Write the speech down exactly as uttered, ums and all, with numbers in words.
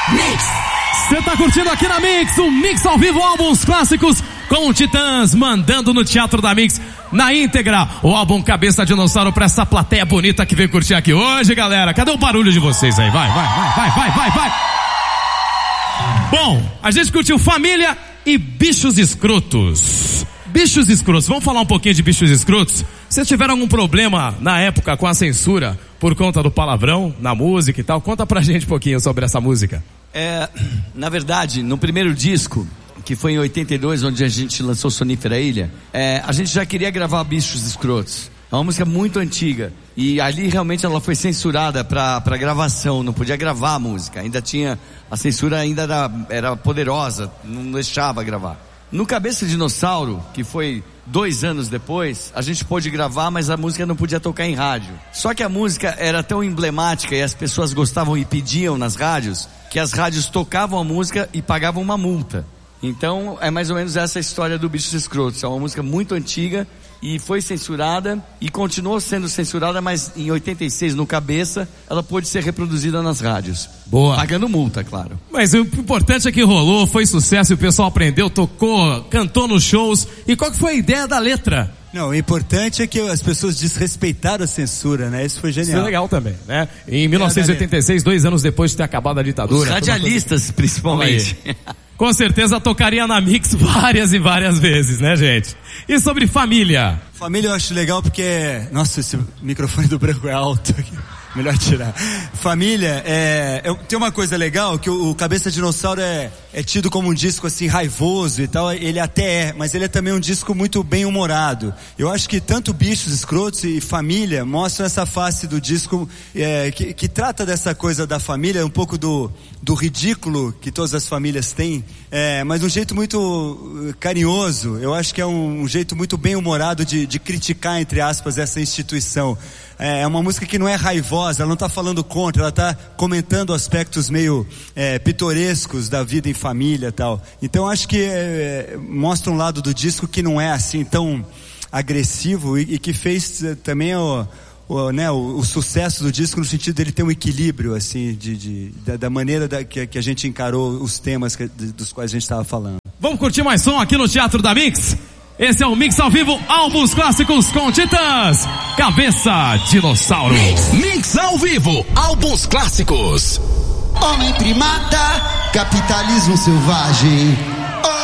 Mix. Você tá curtindo aqui na Mix, o Mix ao vivo, álbuns clássicos com o Titãs, mandando no Teatro da Mix, na íntegra, o álbum Cabeça Dinossauro pra essa plateia bonita que veio curtir aqui hoje, galera. Cadê o barulho de vocês aí? Vai, vai, vai, vai, vai, vai, vai. Bom, a gente curtiu Família e Bichos Escrotos. Bichos Escrotos, vamos falar um pouquinho de Bichos Escrotos? Vocês tiveram algum problema na época com a censura por conta do palavrão na música e tal? Conta pra gente um pouquinho sobre essa música. É, na verdade, no primeiro disco, que foi em oitenta e dois, onde a gente lançou Sonífera Ilha, é, a gente já queria gravar Bichos Escrotos. É uma música muito antiga. E ali realmente ela foi censurada para para gravação, não podia gravar a música. Ainda tinha, a censura ainda era, era poderosa, não deixava gravar. No Cabeça Dinossauro, que foi dois anos depois, a gente pôde gravar, mas a música não podia tocar em rádio. Só que a música era tão emblemática e as pessoas gostavam e pediam nas rádios, que as rádios tocavam a música e pagavam uma multa. Então é mais ou menos essa história do Bichos Escrotos. É uma música muito antiga e foi censurada e continuou sendo censurada, mas em oitenta e seis, no Cabeça, ela pôde ser reproduzida nas rádios. Boa. Pagando multa, claro. Mas o importante é que rolou, foi sucesso, o pessoal aprendeu, tocou, cantou nos shows. E qual que foi a ideia da letra? Não, o importante é que as pessoas desrespeitaram a censura, né? Isso foi genial. Isso é legal também, né? Em mil novecentos e oitenta e seis, dois anos depois de ter acabado a ditadura. Os radialistas, principalmente. Com certeza tocaria na Mix várias e várias vezes, né, gente? E sobre família? Família eu acho legal porque... Nossa, esse microfone do branco é alto aqui. Melhor tirar. Família, é, é, tem uma coisa legal, que o, o Cabeça Dinossauro é, é tido como um disco assim raivoso e tal, ele até é, mas ele é também um disco muito bem humorado. Eu acho que tanto Bichos Escrotos e Família mostram essa face do disco é, que, que trata dessa coisa da família, um pouco do, do ridículo que todas as famílias têm, é, mas de um jeito muito carinhoso. Eu acho que é um, um jeito muito bem humorado de, de criticar, entre aspas, essa instituição. É uma música que não é raivosa, ela não está falando contra, ela está comentando aspectos meio é, pitorescos da vida em família e tal. Então acho que é, mostra um lado do disco que não é assim tão agressivo e, e que fez também o, o, né, o, o sucesso do disco no sentido dele ter um equilíbrio assim, de, de, da, da maneira da, que, que a gente encarou os temas que, dos quais a gente estava falando. Vamos curtir mais som aqui no Teatro da Mix? Esse é o Mix ao vivo, álbuns clássicos com Titãs, Cabeça Dinossauro. Mix, Mix ao vivo, álbuns clássicos. Homem primata, capitalismo selvagem.